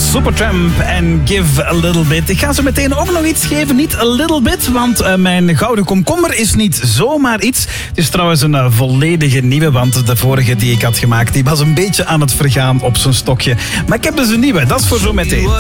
Supertramp en Give a Little Bit. Ik ga zo meteen ook nog iets geven, niet a little bit, want mijn gouden komkommer is niet zomaar iets. Het is trouwens een volledige nieuwe, want de vorige die ik had gemaakt, die was een beetje aan het vergaan op zijn stokje. Maar ik heb dus een nieuwe, dat is voor zo meteen.